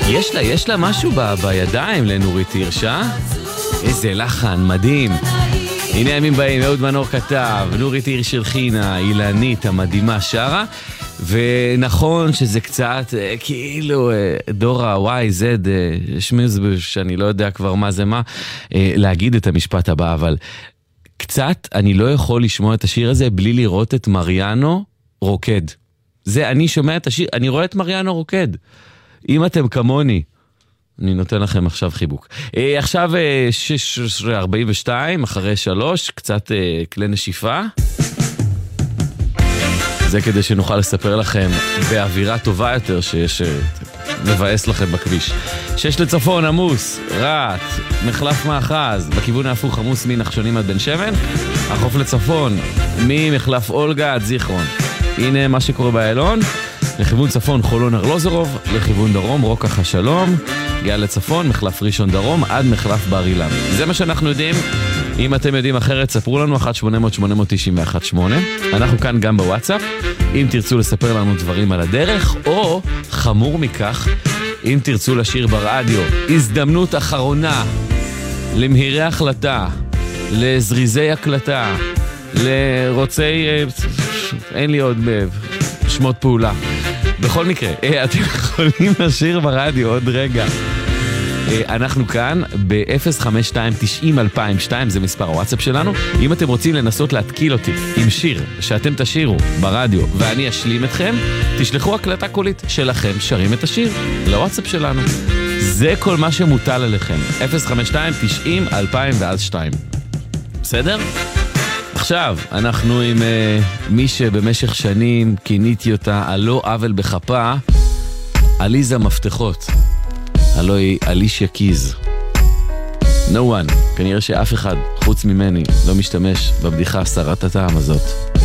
יש לה משהו בידיים לנורית הירש, איזה לחן, מדהים. הנה הימים באים, אהוד מנור כתב, נורית הירש הלחינה, אילנית המדהימה שרה, ונכון שזה קצת כאילו דור ה-Y, Z, שמיז, שאני לא יודע כבר מה זה מה, להגיד את המשפט הבא, אבל קצת אני לא יכול לשמוע את השיר הזה בלי לראות את מריאנו רוקד. זה, אני שומע את השיר, אני רואה את מריאנו רוקד. אם אתם כמוני, אני נותן לכם עכשיו חיבוק. עכשיו 6:42, אחרי 3, קצת כלי נשיפה. זה כדי שנוכל לספר לכם באווירה טובה יותר שיש מבאס לכם בכביש. 6 לצפון, עמוס, רעת, מחלף מאחז, בכיוון ההפוך עמוס מנחשונים עד בן שמן, החוף לצפון, ממחלף אולגה עד זיכרון. הנה מה שקורה באלון. לכיוון צפון חולון ארלוזורוב, לכיוון דרום רוקח השלום, גאה לצפון מחלף ראשון דרום עד מחלף בר אילן. זה מה שאנחנו יודעים. אם אתם יודעים אחרת, ספרו לנו 1-800-891-8. אנחנו כאן גם בוואטסאפ, אם תרצו לספר לנו דברים על הדרך, או חמור מכך, אם תרצו לשיר ברדיו הזדמנות אחרונה למהירי החלטה, לזריזי הקלטה, לרוצי אין לי עוד שמות פעולה. בכל מקרה, אתם יכולים לשיר ברדיו עוד רגע. אנחנו כאן ב-052-90-2002, זה מספר הוואטסאפ שלנו. אם אתם רוצים לנסות להתקיל אותי עם שיר שאתם תשירו ברדיו ואני אשלים אתכם, תשלחו הקלטה קולית שלכם שרים את השיר לוואטסאפ שלנו. זה כל מה שמוטל עליכם. 052-90-2002. בסדר? עכשיו, אנחנו עם מי שבמשך שנים כיניתי אותה הלא עוול בחפה, עליזה מפתחות. הלא היא אלישיה קיז. No one, כנראה שאף אחד חוץ ממני לא משתמש בבדיחה סרת הטעם הזאת.